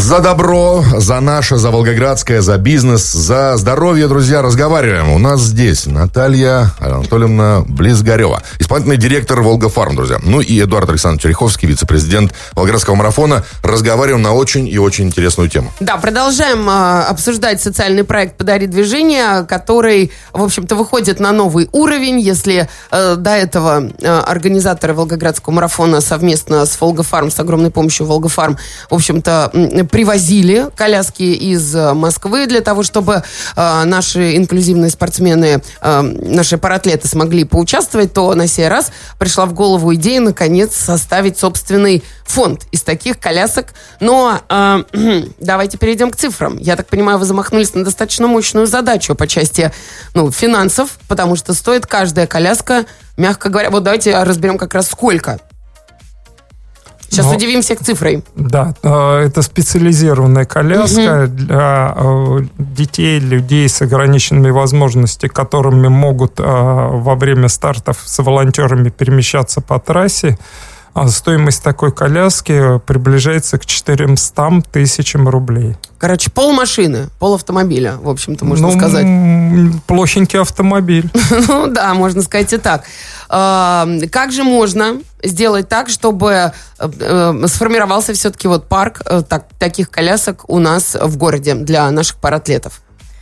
За добро, за наше, за волгоградское, за бизнес, за здоровье, друзья, разговариваем. У нас здесь Наталья Анатольевна Близгарева, исполнительный директор «Волгофарм», друзья. Ну и Эдуард Александрович Ореховский, вице-президент Волгоградского марафона. Разговариваем на очень и очень интересную тему. Да, продолжаем обсуждать социальный проект «Подари движение», который, в общем-то, выходит на новый уровень. Если до этого организаторы Волгоградского марафона совместно с «Волгофарм», с огромной помощью «Волгофарм», в общем-то, привозили коляски из Москвы для того, чтобы наши инклюзивные спортсмены, наши паратлеты смогли поучаствовать, то на сей раз пришла в голову идея, наконец, составить собственный фонд из таких колясок. Но давайте перейдем к цифрам. Я так понимаю, вы замахнулись на достаточно мощную задачу по части финансов, потому что стоит каждая коляска, мягко говоря, вот давайте разберем как раз сколько. Сейчас удивим всех цифрой. Да, это специализированная коляска для детей, людей с ограниченными возможностями, которыми могут во время стартов с волонтерами перемещаться по трассе. Стоимость такой коляски приближается к 400 тысячам рублей. Короче, полмашины, полавтомобиля, в общем-то, можно сказать. Плохенький автомобиль. Ну да, можно сказать и так. Как же можно сделать так, чтобы сформировался все-таки парк таких колясок у нас в городе для наших паратлетов?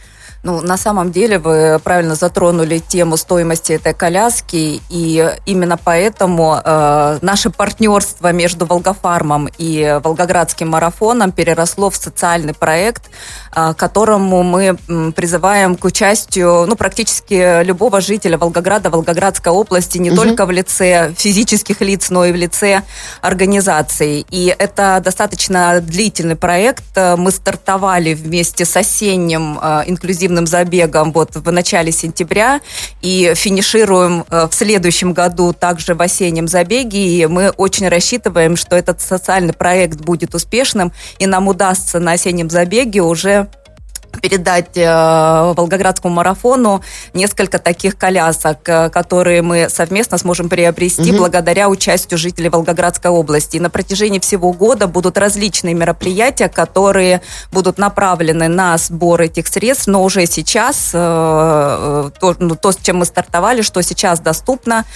На самом деле вы правильно затронули тему стоимости этой коляски, и именно поэтому наше партнерство между Волгофармом и Волгоградским марафоном переросло в социальный проект, которому мы призываем к участию практически любого жителя Волгограда, Волгоградской области, не только в лице физических лиц, но и в лице организаций. И это достаточно длительный проект. Мы стартовали вместе с осенним инклюзивным забегом в начале сентября и финишируем в следующем году также в осеннем забеге. И мы очень рассчитываем, что этот социальный проект будет успешным, и нам удастся на осеннем забеге уже передать Волгоградскому марафону несколько таких колясок, которые мы совместно сможем приобрести благодаря участию жителей Волгоградской области. И на протяжении всего года будут различные мероприятия, которые будут направлены на сбор этих средств, но уже сейчас то, с чем мы стартовали, что сейчас доступно,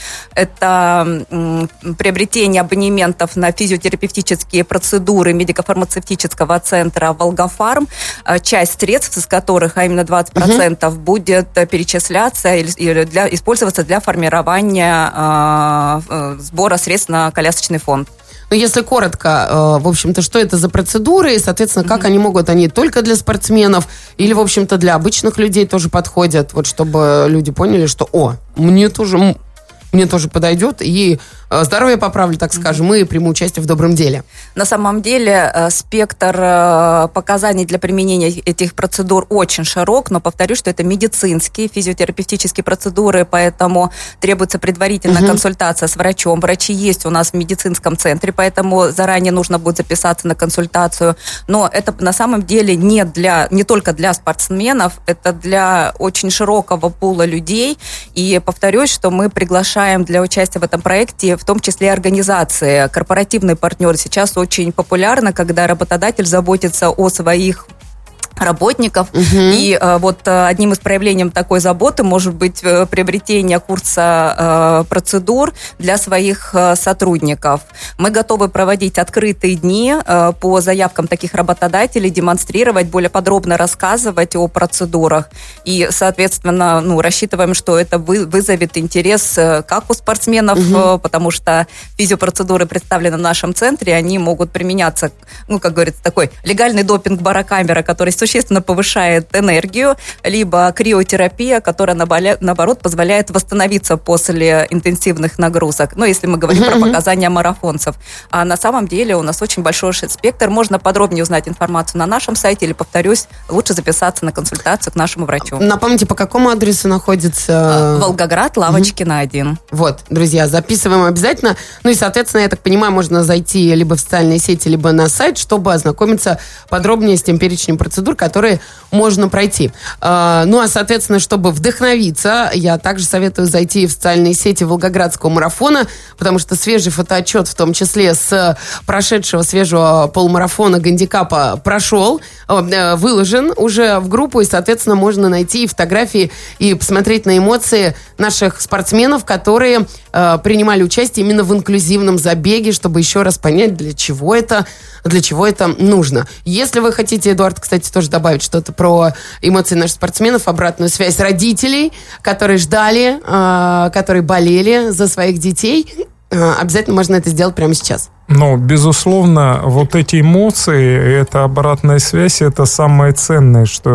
это приобретение абонементов на физиотерапевтические процедуры медико-фармацевтического центра «Волгофарм». Часть средств, из которых, а именно 20%, будет перечисляться или использоваться для формирования сбора средств на колясочный фонд. Но если коротко, в общем-то, что это за процедуры, и, соответственно, как они только для спортсменов или, в общем-то, для обычных людей тоже подходят, чтобы люди поняли, что, мне тоже подойдет, и здоровье поправлю, так скажем, и приму участие в добром деле. На самом деле спектр показаний для применения этих процедур очень широк, но повторюсь, что это медицинские, физиотерапевтические процедуры, поэтому требуется предварительная консультация с врачом. Врачи есть у нас в медицинском центре, поэтому заранее нужно будет записаться на консультацию. Но это на самом деле не только для спортсменов, это для очень широкого пула людей. И повторюсь, что мы приглашаем для участия в этом проекте в том числе организации. Корпоративные партнеры сейчас очень популярны, когда работодатель заботится о своих работников. И одним из проявлений такой заботы может быть приобретение курса процедур для своих сотрудников. Мы готовы проводить открытые дни по заявкам таких работодателей, демонстрировать, более подробно рассказывать о процедурах. И, соответственно, рассчитываем, что это вызовет интерес как у спортсменов, потому что физиопроцедуры представлены в нашем центре, они могут применяться, как говорится, такой легальный допинг барокамера, который существенно повышает энергию, либо криотерапия, которая, наоборот, позволяет восстановиться после интенсивных нагрузок. Если мы говорим про показания марафонцев. А на самом деле у нас очень большой спектр. Можно подробнее узнать информацию на нашем сайте или, повторюсь, лучше записаться на консультацию к нашему врачу. Напомните, по какому адресу находится? Волгоград, Лавочкина, 1. Друзья, записываем обязательно. И, соответственно, я так понимаю, можно зайти либо в социальные сети, либо на сайт, чтобы ознакомиться подробнее с тем перечнем процедур, которые можно пройти. Ну, а, соответственно, чтобы вдохновиться, я также советую зайти в социальные сети Волгоградского марафона, потому что свежий фотоотчет, в том числе с прошедшего свежего полумарафона гандикапа, прошел, выложен уже в группу, и, соответственно, можно найти фотографии и посмотреть на эмоции наших спортсменов, которые принимали участие именно в инклюзивном забеге, чтобы еще раз понять, для чего это нужно. Если вы хотите, Эдуард, кстати, тоже добавить что-то про эмоции наших спортсменов, обратную связь родителей, которые ждали, которые болели за своих детей, обязательно можно это сделать прямо сейчас. Ну, безусловно, вот эти эмоции, эта обратная связь, это самое ценное, что